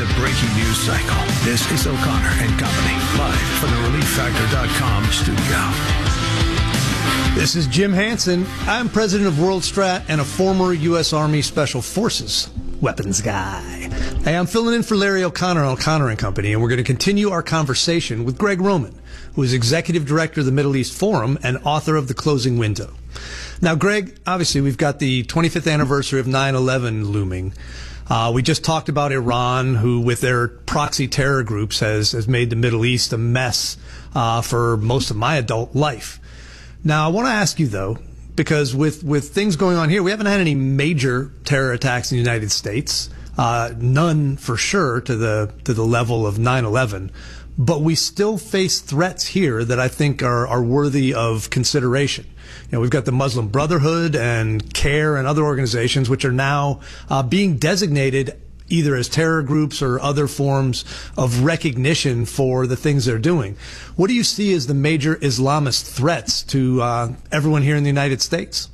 the breaking news cycle. This is O'Connor and Company, live from the ReliefFactor.com studio. This is Jim Hansen. I'm president of World Strat and a former U.S. Army Special Forces weapons guy. Hey, I'm filling in for Larry O'Connor on O'Connor and Company, and we're going to continue our conversation with Greg Roman, who is executive director of the Middle East Forum and author of The Closing Window. Now, Greg, obviously, we've got the 25th anniversary of 9/11 looming. We just talked about Iran, who, with their proxy terror groups, has made the Middle East a mess for most of my adult life. Now, I want to ask you, though, because with things going on here, we haven't had any major terror attacks in the United States, none for sure to the level of 9/11, but we still face threats here that I think are worthy of consideration. You know, we've got the Muslim Brotherhood and CARE and other organizations which are now being designated either as terror groups or other forms of recognition for the things they're doing. What do you see as the major Islamist threats to everyone here in the United States?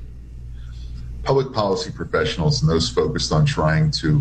Public policy professionals and those focused on trying to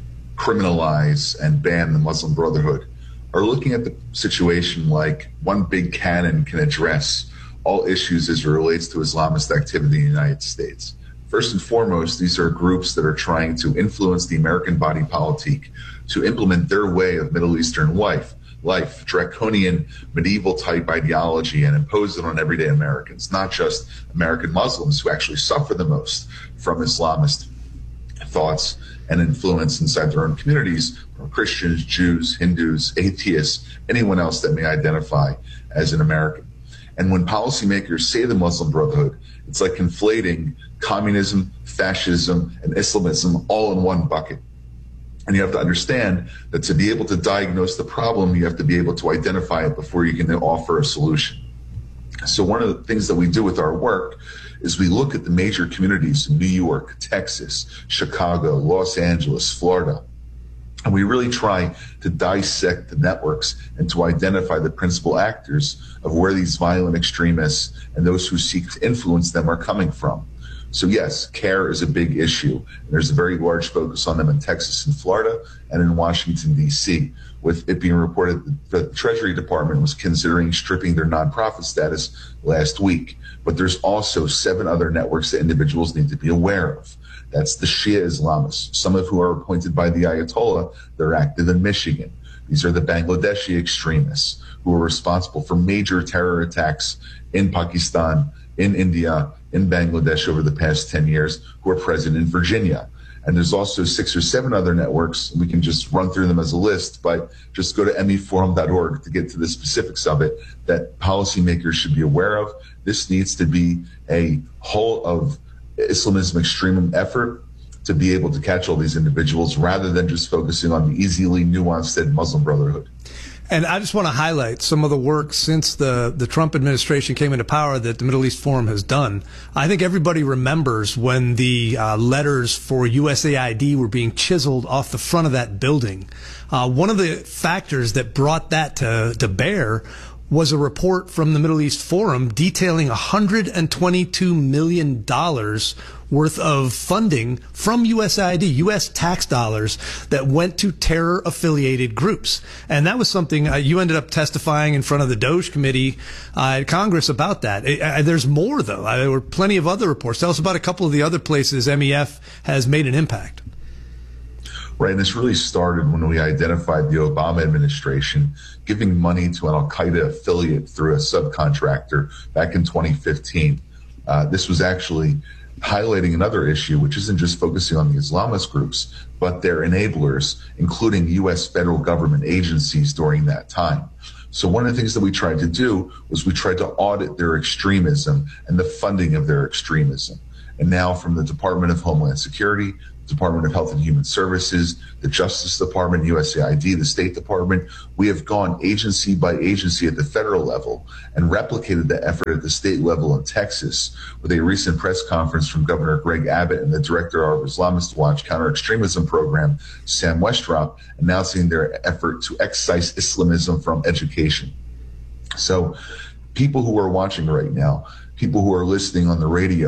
criminalize and ban the Muslim Brotherhood are looking at the situation like one big cannon can address all issues as it relates to Islamist activity in the United States. First and foremost, these are groups that are trying to influence the American body politic to implement their way of Middle Eastern life, draconian medieval type ideology, and impose it on everyday Americans, not just American Muslims who actually suffer the most from Islamist thoughts and influence inside their own communities, from Christians, Jews, Hindus, atheists, anyone else that may identify as an American. And when policymakers say the Muslim Brotherhood, it's like conflating communism, fascism, and Islamism all in one bucket. And you have to understand that to be able to diagnose the problem, you have to be able to identify it before you can offer a solution. So one of the things that we do with our work is we look at the major communities in New York, Texas, Chicago, Los Angeles, Florida, and we really try to dissect the networks and to identify the principal actors of where these violent extremists and those who seek to influence them are coming from. So yes, CARE is a big issue. And there's a very large focus on them in Texas and Florida and in Washington, D.C., with it being reported that the Treasury Department was considering stripping their nonprofit status last week. But there's also 7 other networks that individuals need to be aware of. That's the Shia Islamists, some of who are appointed by the Ayatollah. They're active in Michigan. These are the Bangladeshi extremists who are responsible for major terror attacks in Pakistan, in India, in Bangladesh over the past 10 years, who are present in Virginia. And there's also 6 or 7 other networks. We can just run through them as a list, but just go to meforum.org to get to the specifics of it that policymakers should be aware of. This needs to be a whole of Islamism extreme effort to be able to catch all these individuals rather than just focusing on the easily nuanced Muslim Brotherhood. And I just want to highlight some of the work since the Trump administration came into power that the Middle East Forum has done. I think everybody remembers when the letters for USAID were being chiseled off the front of that building. One of the factors that brought that to bear was a report from the Middle East Forum detailing $122 million worth of funding from USAID, U.S. tax dollars, that went to terror-affiliated groups. And that was something you ended up testifying in front of the DOJ committee at Congress about that. There's more, though. There were plenty of other reports. Tell us about a couple of the other places MEF has made an impact. Right, and this really started when we identified the Obama administration giving money to an al-Qaeda affiliate through a subcontractor back in 2015. This was actually highlighting another issue, which isn't just focusing on the Islamist groups, but their enablers, including U.S. federal government agencies during that time. So one of the things that we tried to do was we tried to audit their extremism and the funding of their extremism. And now from the Department of Homeland Security, Department of Health and Human Services, the Justice Department, USAID, the State Department. We have gone agency by agency at the federal level and replicated the effort at the state level in Texas with a recent press conference from Governor Greg Abbott and the director of Islamist Watch Counter-Extremism Program, Sam Westrop, announcing their effort to excise Islamism from education. So people who are watching right now, people who are listening on the radio,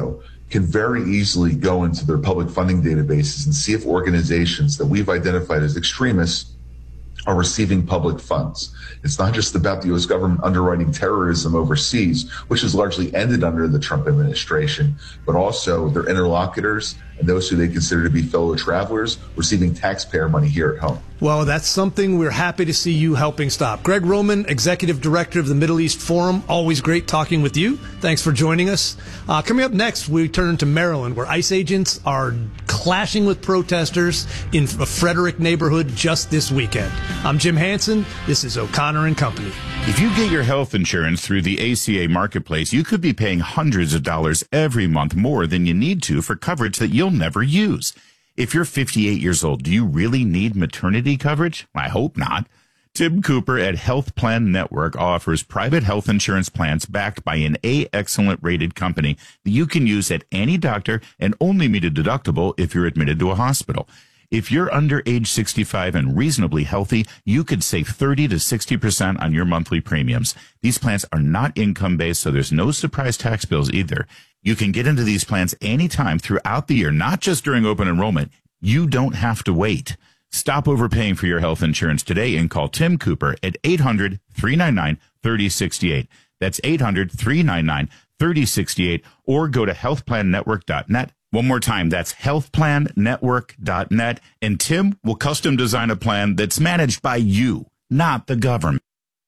can very easily go into their public funding databases and see if organizations that we've identified as extremists are receiving public funds. It's not just about the U.S. government underwriting terrorism overseas, which has largely ended under the Trump administration, but also their interlocutors and those who they consider to be fellow travelers receiving taxpayer money here at home. Well, that's something we're happy to see you helping stop. Greg Roman, Executive Director of the Middle East Forum. Always great talking with you. Thanks for joining us. Coming up next, we turn to Maryland, where ICE agents are clashing with protesters in a Frederick neighborhood just this weekend. I'm Jim Hansen. This is O'Connor and Company. If you get your health insurance through the ACA Marketplace, you could be paying hundreds of dollars every month more than you need to for coverage that you'll never use. If you're 58 years old, do you really need maternity coverage? I hope not. Tim Cooper at Health Plan Network offers private health insurance plans backed by an A-Excellent rated company that you can use at any doctor and only meet a deductible if you're admitted to a hospital. If you're under age 65 and reasonably healthy, you could save 30 to 60% on your monthly premiums. These plans are not income-based, so there's no surprise tax bills either. You can get into these plans anytime throughout the year, not just during open enrollment. You don't have to wait. Stop overpaying for your health insurance today and call Tim Cooper at 800-399-3068. That's 800-399-3068, or go to healthplannetwork.net. One more time, that's healthplannetwork.net, and Tim will custom design a plan that's managed by you, not the government.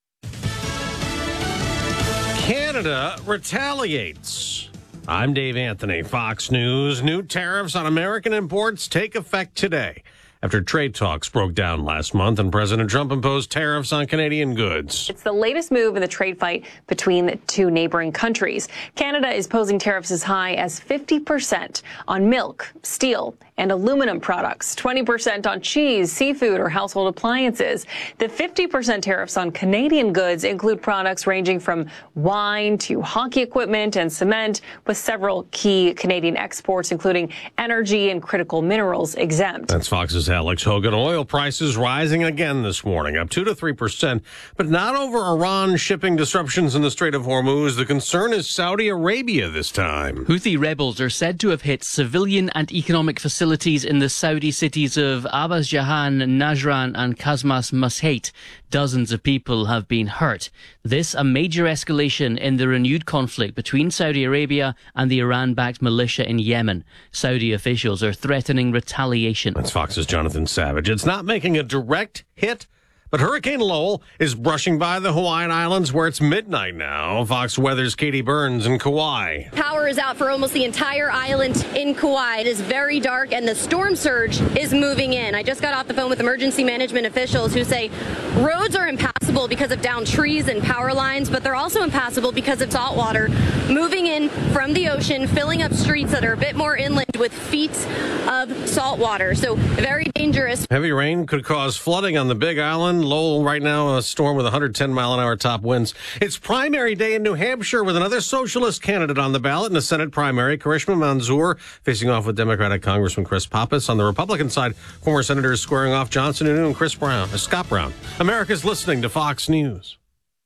Canada retaliates. I'm Dave Anthony, Fox News. New tariffs on American imports take effect today after trade talks broke down last month and President Trump imposed tariffs on Canadian goods. It's the latest move in the trade fight between the two neighboring countries. Canada is posing tariffs as high as 50% on milk, steel, and aluminum products, 20% on cheese, seafood, or household appliances. The 50% tariffs on Canadian goods include products ranging from wine to hockey equipment and cement, with several key Canadian exports, including energy and critical minerals, exempt. That's Fox's Alex Hogan. Oil prices rising again this morning, up 2 to 3%, but not over Iran shipping disruptions in the Strait of Hormuz. The concern is Saudi Arabia this time. Houthi rebels are said to have hit civilian and economic facilities in the Saudi cities of Abbas Jahan, Najran and Kazmas Masheit. Dozens of people have been hurt. This a major escalation in the renewed conflict between Saudi Arabia and the Iran-backed militia in Yemen. Saudi officials are threatening retaliation. That's Fox's Jonathan Savage. It's not making a direct hit, but Hurricane Lowell is brushing by the Hawaiian Islands where it's midnight now. Fox Weather's Katie Burns in Kauai. Power is out for almost the entire island in Kauai. It is very dark and the storm surge is moving in. I just got off the phone with emergency management officials who say roads are impassable because of downed trees and power lines, but they're also impassable because of salt water moving in from the ocean, filling up streets that are a bit more inland with feet of salt water. So very dangerous. Heavy rain could cause flooding on the Big Island. Lowell right now, a storm with 110-mile-an-hour top winds. It's primary day in New Hampshire with another socialist candidate on the ballot in the Senate primary. Karishma Manzoor facing off with Democratic Congressman Chris Pappas. On the Republican side, former senators squaring off John Sununu and Scott Brown. America's listening to Fox News.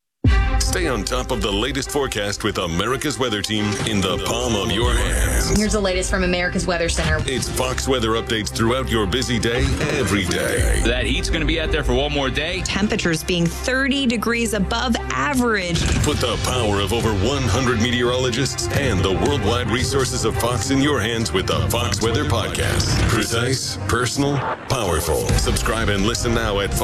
Stay on top of the latest forecast with America's Weather Team in the palm of your hands. Here's the latest from America's Weather Center. It's Fox weather updates throughout your busy day, every day. That heat's going to be out there for one more day. Temperatures being 30 degrees above average. Put the power of over 100 meteorologists and the worldwide resources of Fox in your hands with the Fox Weather Podcast. Precise, personal, powerful. Subscribe and listen now at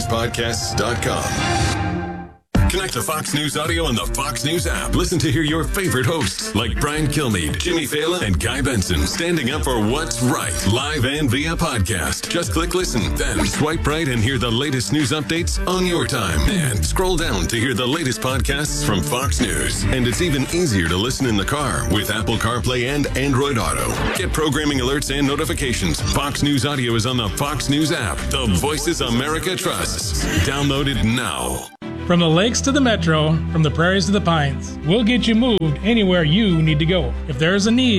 foxnewspodcasts.com. Connect to Fox News Audio on the Fox News app. Listen to hear your favorite hosts like Brian Kilmeade, Jimmy Fallon, and Guy Benson standing up for what's right, live and via podcast. Just click listen, then swipe right and hear the latest news updates on your time. And scroll down to hear the latest podcasts from Fox News. And it's even easier to listen in the car with Apple CarPlay and Android Auto. Get programming alerts and notifications. Fox News Audio is on the Fox News app. The voices America trusts. Download it now. From the lakes to the metro, from the prairies to the pines, we'll get you moved anywhere you need to go. If there's a need,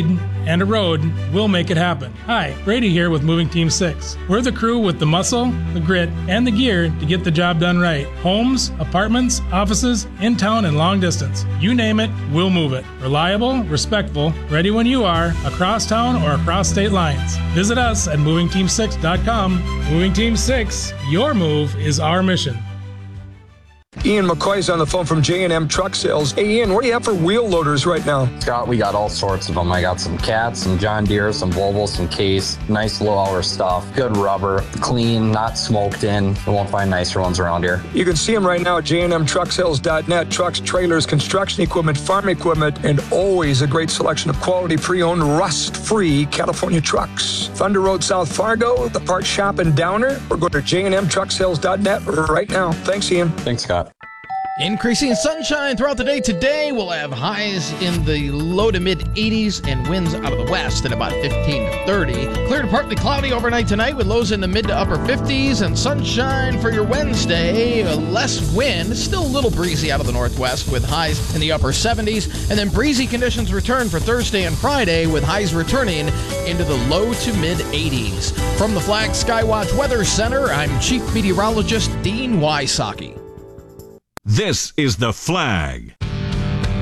and a road, we'll make it happen. Hi, Brady here with Moving Team 6. We're the crew with the muscle, the grit, and the gear to get the job done right. Homes, apartments, offices, in town and long distance. You name it, we'll move it. Reliable, respectful, ready when you are, across town or across state lines. Visit us at movingteam6.com. Moving Team 6, your move is our mission. Ian McCoy's on the phone from J&M Truck Sales. Hey, Ian, what do you have for wheel loaders right now? Scott, we got all sorts of them. I got some Cats, some John Deere, some Volvo, some Case. Nice low-hour stuff. Good rubber. Clean, not smoked in. You won't find nicer ones around here. You can see them right now at jnmtrucksales.net. Trucks, trailers, construction equipment, farm equipment, and always a great selection of quality pre-owned, rust-free California trucks. Thunder Road, South Fargo, the parts shop in Downer, or go to jnmtrucksales.net right now. Thanks, Ian. Thanks, Scott. Increasing sunshine throughout the day today. We'll have highs in the low to mid 80s and winds out of the west at about 15 to 30. Clear to partly cloudy overnight tonight with lows in the mid to upper 50s and sunshine for your Wednesday. Less wind, still a little breezy out of the northwest with highs in the upper 70s. And then breezy conditions return for Thursday and Friday with highs returning into the low to mid 80s. From the Flag Skywatch Weather Center, I'm Chief Meteorologist Dean Wysocki. This is The Flag.